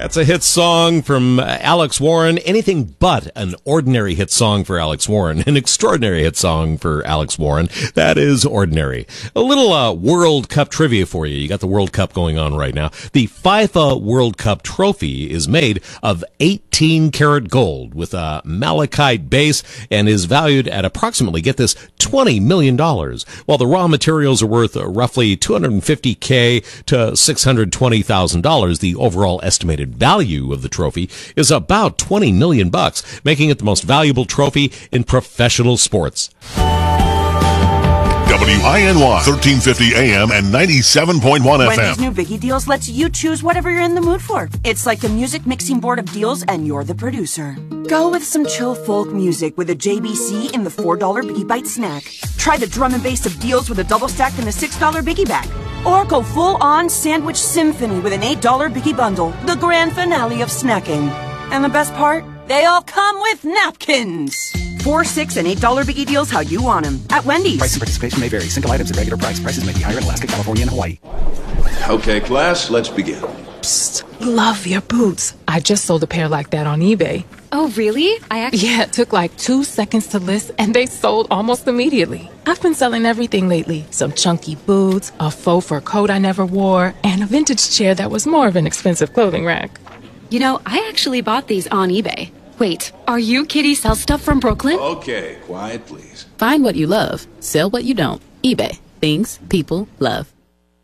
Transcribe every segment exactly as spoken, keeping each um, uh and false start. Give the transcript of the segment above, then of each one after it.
That's a hit song from uh, Alex Warren. Anything but an ordinary hit song for Alex Warren. An extraordinary hit song for Alex Warren. That is ordinary. A little uh, World Cup trivia for you. You got the World Cup going on right now. The FIFA World Cup trophy is made of eighteen karat gold with a malachite base and is valued at approximately, get this, twenty million dollars. While the raw materials are worth uh, roughly two hundred fifty thousand to six hundred twenty thousand dollars, the overall estimated value of the trophy is about twenty million bucks, making it the most valuable trophy in professional sports. W I N Y, thirteen fifty A M and ninety-seven point one F M. Wendy's new Biggie Deals lets you choose whatever you're in the mood for. It's like the music mixing board of deals, and you're the producer. Go with some chill folk music with a J B C in the four dollar Biggie Bite snack. Try the drum and bass of deals with a double stack in the six dollar Biggie bag. Or go full-on sandwich symphony with an eight dollar Biggie bundle, the grand finale of snacking. And the best part? They all come with napkins. Four, six, and eight dollar Biggie Deals how you want them at Wendy's. Price and participation may vary. Single items at regular price. Prices may be higher in Alaska, California, and Hawaii. Okay, class, let's begin. Psst, love your boots. I just sold a pair like that on eBay. Oh, really? I actually... Yeah, it took like two seconds to list, and they sold almost immediately. I've been selling everything lately. Some chunky boots, a faux fur coat I never wore, and a vintage chair that was more of an expensive clothing rack. You know, I actually bought these on eBay. Wait, are you Kitty Sell Stuff from Brooklyn? Okay, quiet, please. Find what you love. Sell what you don't. eBay. Things people love.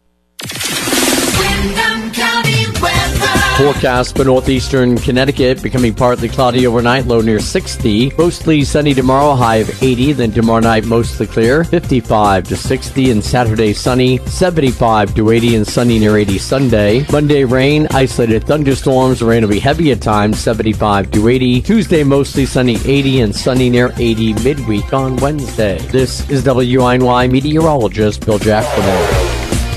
Windham County weather. Forecast for northeastern Connecticut, becoming partly cloudy overnight, low near sixty. Mostly sunny tomorrow, high of eighty. Then tomorrow night, mostly clear, fifty-five to sixty. And Saturday, sunny, seventy-five to eighty. And sunny near eighty Sunday. Monday, rain, isolated thunderstorms. Rain will be heavy at times, seventy-five to eighty. Tuesday, mostly sunny, eighty. And sunny near eighty midweek on Wednesday. This is W I N Y meteorologist Bill Jackson.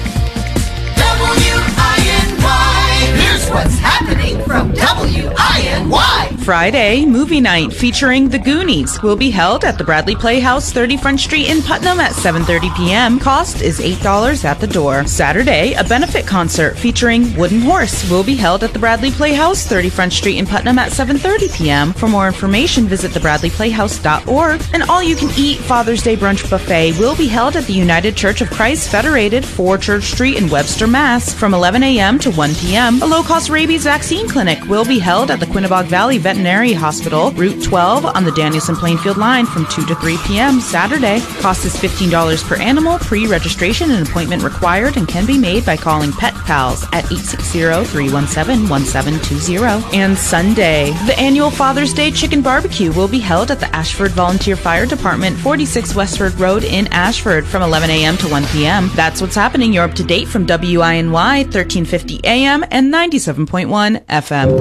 What's happening from W I N Y? Friday, movie night featuring The Goonies will be held at the Bradley Playhouse, thirty Front Street in Putnam at seven thirty p.m. Cost is eight dollars at the door. Saturday, a benefit concert featuring Wooden Horse will be held at the Bradley Playhouse, thirty Front Street in Putnam at seven thirty p.m. For more information, visit the bradley playhouse dot org. An all-you-can-eat Father's Day brunch buffet will be held at the United Church of Christ Federated, four Church Street in Webster, Mass. from eleven a.m. to one p.m. A low-cost rabies vaccine clinic will be held at the Quinebaug Valley Veterinary Hospital, Route twelve on the Danielson-Plainfield line from two to three p.m. Saturday. Cost is fifteen dollars per animal. Pre-registration and appointment required and can be made by calling Pet Pals at eight six zero, three one seven, one seven two zero. And Sunday, the annual Father's Day Chicken Barbecue will be held at the Ashford Volunteer Fire Department, forty-six Westford Road in Ashford from eleven a.m. to one p.m. That's what's happening. You're up to date from W I N Y, thirteen fifty A M and ninety-seven point one F M.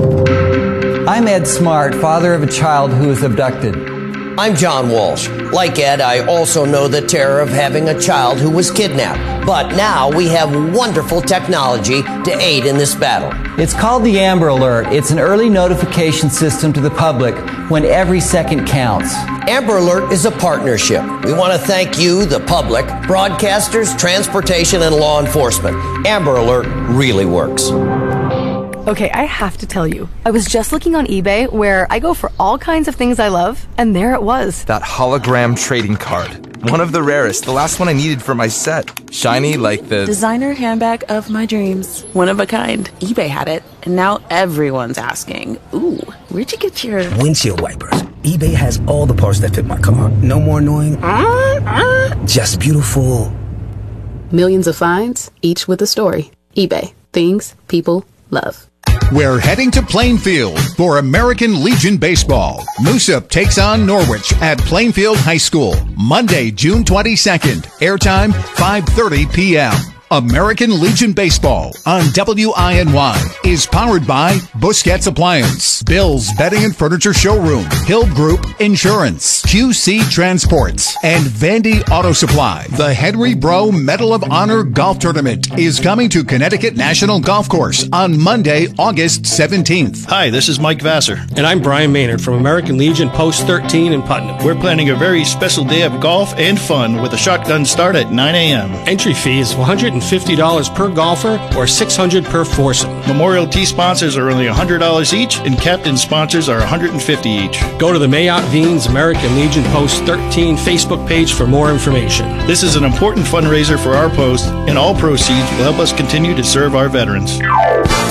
I'm Ed Smart, father of a child who was abducted. I'm John Walsh. Like Ed, I also know the terror of having a child who was kidnapped. But now we have wonderful technology to aid in this battle. It's called the Amber Alert. It's an early notification system to the public when every second counts. Amber Alert is a partnership. We want to thank you, the public, broadcasters, transportation, and law enforcement. Amber Alert really works. Okay, I have to tell you, I was just looking on eBay where I go for all kinds of things I love, and there it was. That hologram trading card. One of the rarest, the last one I needed for my set. Shiny like the... designer handbag of my dreams. One of a kind. eBay had it, and now everyone's asking, ooh, where'd you get your... windshield wipers. eBay has all the parts that fit my car. No more annoying... Uh, uh. Just beautiful. Millions of finds, each with a story. eBay. Things people love. We're heading to Plainfield for American Legion Baseball. Moosup takes on Norwich at Plainfield High School, Monday, June twenty-second. Airtime, five thirty p.m. American Legion Baseball on W I N Y is powered by Busquets Appliance, Bill's Bedding and Furniture Showroom, Hill Group Insurance, Q C Transports, and Vandy Auto Supply. The Henry Bro Medal of Honor Golf Tournament is coming to Connecticut National Golf Course on Monday, August seventeenth. Hi, this is Mike Vassar. And I'm Brian Maynard from American Legion Post thirteen in Putnam. We're planning a very special day of golf and fun with a shotgun start at nine a.m. Entry fee is one hundred fifty dollars per golfer or six hundred dollars per foursome. Memorial Tee sponsors are only one hundred dollars each, and captain sponsors are one hundred fifty dollars each. Go to the Mayotte Vines American Legion Post thirteen Facebook page for more information. This is an important fundraiser for our post, and all proceeds will help us continue to serve our veterans.